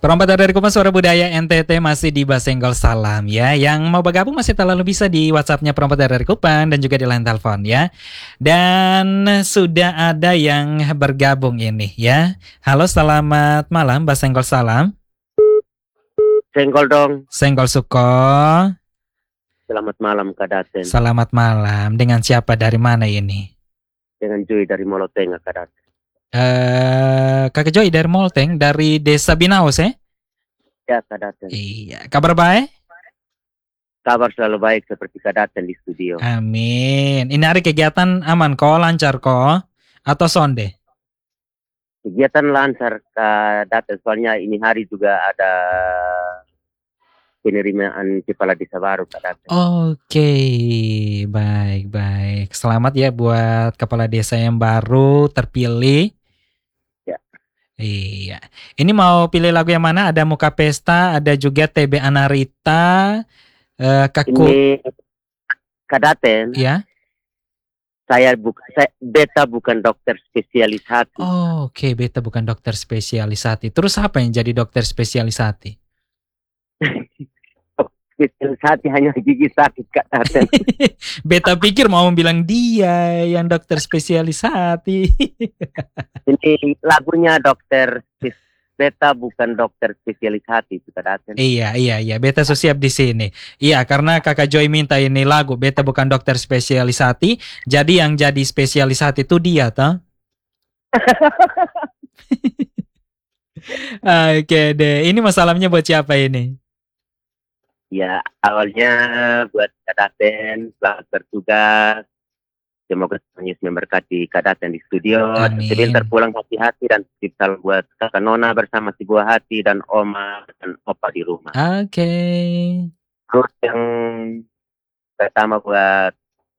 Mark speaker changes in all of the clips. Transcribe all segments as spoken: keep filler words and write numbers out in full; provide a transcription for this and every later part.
Speaker 1: Perompak dari Kupas Suara Budaya N T T masih di Basenggol Salam ya. Yang mau bergabung masih terlalu bisa di WhatsApp-nya Perompak dari Kupan dan juga di line telepon ya. Dan sudah ada yang bergabung ini ya. Halo, selamat malam Basenggol Salam.
Speaker 2: Senggol dong.
Speaker 1: Senggol Suko.
Speaker 2: Selamat malam Kak Daten.
Speaker 1: Selamat malam. Dengan siapa, dari mana ini?
Speaker 2: Dengan Joy dari Moloteng Kak Daten.
Speaker 1: Eh, Kakak Joy dari Molteng, dari Desa Binaus eh?
Speaker 2: Ya Kak Daten.
Speaker 1: Iya, kabar baik?
Speaker 2: Kabar selalu baik seperti Kak Daten di studio.
Speaker 1: Amin. Ini hari kegiatan aman kok, lancar kok, atau sonde?
Speaker 2: Kegiatan lancar Kak Daten, soalnya ini hari juga ada penerimaan kepala desa baru Kak Daten.
Speaker 1: Oke, baik baik. Selamat ya buat kepala desa yang baru terpilih.
Speaker 2: Ya.
Speaker 1: Iya. Ini mau pilih lagu yang mana? Ada Muka Pesta, ada juga T B Anarita, uh, Kaku.
Speaker 2: Ini Kak Daten.
Speaker 1: Ya.
Speaker 2: Saya bukan, saya beta bukan dokter spesialis hati.
Speaker 1: Oh, oke, okay. Beta bukan dokter spesialis hati. Terus apa yang jadi dokter spesialis hati?
Speaker 2: Spesialis hati hanya gigi sakit Kak Daten.
Speaker 1: Beta pikir mau bilang dia yang dokter spesialis hati.
Speaker 2: Ini lagunya dokter, beta bukan dokter spesialis hati Kak Daten.
Speaker 1: Iya iya iya, beta so siap di sini. Iya, karena Kakak Joy minta ini lagu, beta bukan dokter spesialis hati. Jadi yang jadi spesialis hati itu dia, toh? Oke deh, ini masalahnya buat siapa ini?
Speaker 2: Ya, awalnya buat Kak Daten, selamat bertugas. Semoga Tuhan Yesus memberkati Kak Daten di studio.
Speaker 1: Amin.
Speaker 2: Sebentar pulang hati-hati dan titip salam buat Kakak Nona bersama si buah hati dan Oma dan Opa di rumah.
Speaker 1: Oke. Okay.
Speaker 2: Terus yang pertama buat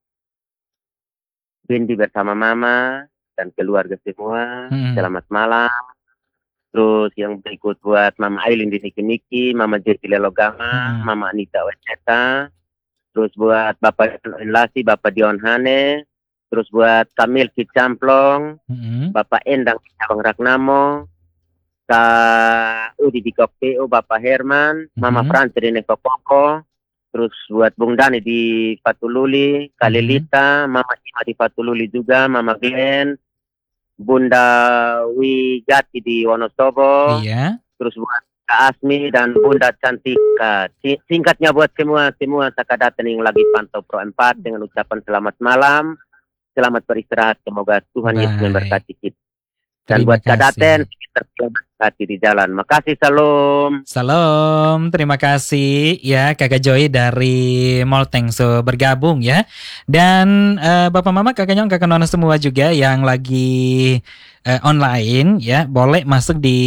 Speaker 2: Bindi bersama Mama dan keluarga semua. Hmm. Selamat malam. Terus yang berikut buat Mama Aileen di Niki-Niki, Mama Jeti Lelogama, hmm. Mama Anita Weceta. Terus buat Bapak Lasi, Bapak Dion Hane. Terus buat Kamil Kicamplong, hmm. Bapak Endang Cabang Ragnamo, Kak Udi di Kokpeo, Bapak Herman, hmm. Mama Franci di Nekokoko. Terus buat Bung Dani di Patululi, Kak Lelita, hmm. Mama Ima di Patululi juga, Mama Glenn. Bunda Wigati di Wonosobo,
Speaker 1: iya.
Speaker 2: Terus buat Kak Asmi dan Bunda Cantika. Singkatnya buat semua semua Kak Daten yang lagi pantau Pro empat dengan ucapan selamat malam, selamat beristirahat, semoga Tuhan Yesus memberkati kita. Dan
Speaker 1: Terima
Speaker 2: buat Kak Daten, terberkati di jalan. Makasih, salam.
Speaker 1: Salam, terima kasih ya Kakak Joy dari Molteng so bergabung ya. Dan uh, Bapak Mama, Kakak Nyong, Kakak Nona semua juga yang lagi uh, online ya, boleh masuk di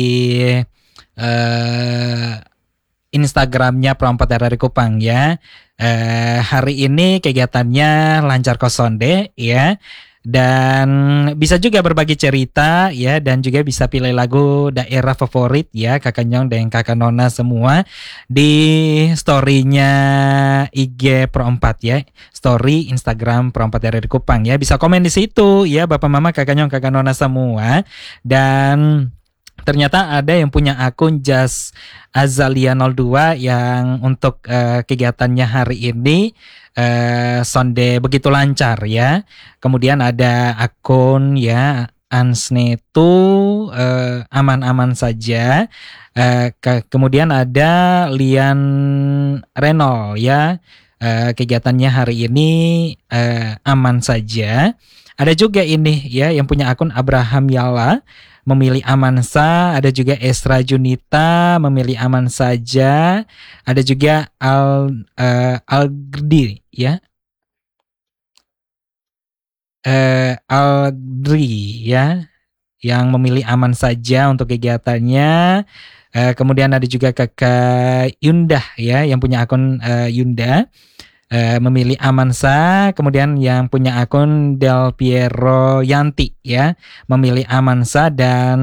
Speaker 1: uh, Instagramnya Perompak dari Kupang ya. Uh, hari ini kegiatannya lancar kosonde ya. Dan bisa juga berbagi cerita ya, dan juga bisa pilih lagu daerah favorit ya Kakak Nyong dan Kakak Nona semua di story-nya I G Pro empat ya, story Instagram Pro empat dari Kupang ya. Bisa komen di situ ya Bapak Mama, Kakak Nyong, Kakak Nona semua. Dan ternyata ada yang punya akun Jas Azalia nol dua yang untuk uh, kegiatannya hari ini uh, sonde begitu lancar ya. Kemudian ada akun ya Ansnetu uh, aman-aman saja. Uh, ke- kemudian ada Lian Renol ya. Uh, kegiatannya hari ini uh, aman saja. Ada juga ini ya yang punya akun Abraham Yala memilih Amansa, ada juga Esra Junita memilih aman saja, ada juga Al uh, Algdi ya, uh, Aldri ya, yang memilih aman saja untuk kegiatannya. Uh, kemudian ada juga Kakak Yunda ya, yang punya akun uh, Yunda. Uh, memilih Amansa, kemudian yang punya akun Del Piero Yanti ya memilih Amansa, dan